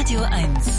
Radio 1.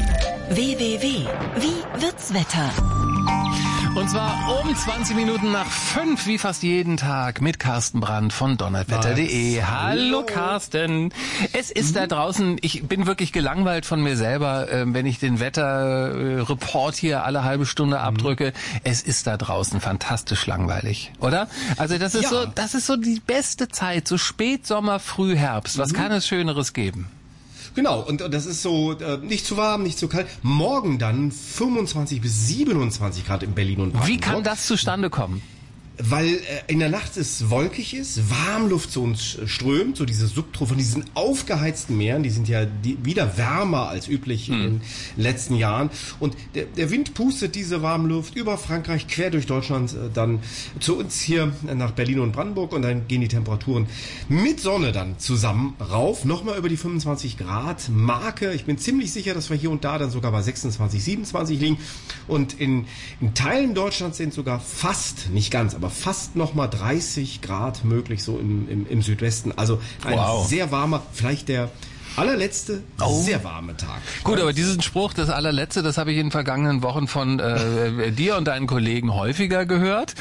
www. Wie wird's Wetter? Und zwar um 20 Minuten nach 5, wie fast jeden Tag, mit Carsten Brandt von donnerwetter.de. Hallo Carsten. Es ist da draußen, ich bin wirklich gelangweilt von mir selber, wenn ich den Wetterreport hier alle halbe Stunde abdrücke. Es ist da draußen fantastisch langweilig, oder? Also das ist so die beste Zeit, so Spätsommer, Frühherbst. Was kann es Schöneres geben? Genau, und das ist so nicht zu warm, nicht zu kalt. Morgen dann 25 bis 27 Grad in Berlin und Brandenburg. Wie kann das zustande kommen? Weil in der Nacht es wolkig ist, Warmluft zu uns strömt, so diese Subtro von diesen aufgeheizten Meeren, die sind ja wieder wärmer als üblich in den letzten Jahren. Und der Wind pustet diese Warmluft über Frankreich, quer durch Deutschland, dann zu uns hier nach Berlin und Brandenburg, und dann gehen die Temperaturen mit Sonne dann zusammen rauf, nochmal über die 25 Grad Marke. Ich bin ziemlich sicher, dass wir hier und da dann sogar bei 26, 27 liegen. Und in Teilen Deutschlands sind sogar fast, nicht ganz, aber fast nochmal 30 Grad möglich, so im Südwesten. Also ein sehr warmer, vielleicht der allerletzte sehr warme Tag. Gut, aber diesen Spruch, das allerletzte, das habe ich in den vergangenen Wochen von dir und deinen Kollegen häufiger gehört.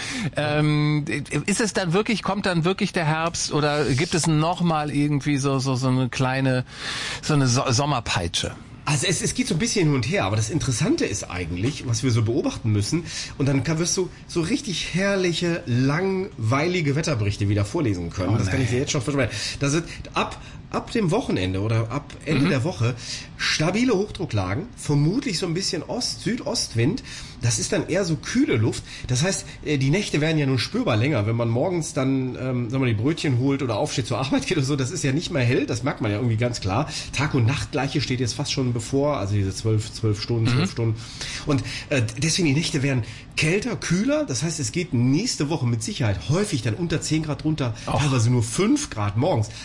Ist es dann wirklich, kommt dann wirklich der Herbst, oder gibt es nochmal irgendwie so eine kleine, so eine Sommerpeitsche? Also es geht so ein bisschen hin und her, aber das Interessante ist eigentlich, was wir so beobachten müssen, und dann wirst du so richtig herrliche, langweilige Wetterberichte wieder vorlesen können. Das kann ich dir jetzt schon versprechen. Das ist ab dem Wochenende oder ab Ende der Woche stabile Hochdrucklagen, vermutlich so ein bisschen Südostwind. Das ist dann eher so kühle Luft. Das heißt, die Nächte werden ja nun spürbar länger. Wenn man morgens dann die Brötchen holt oder aufsteht, zur Arbeit geht oder so, das ist ja nicht mehr hell. Das merkt man ja irgendwie ganz klar. Tag- und Nachtgleiche steht jetzt fast schon bevor, also diese 12 Stunden. Und deswegen, die Nächte werden kälter, kühler. Das heißt, es geht nächste Woche mit Sicherheit häufig dann unter 10 Grad runter, teilweise nur 5 Grad morgens.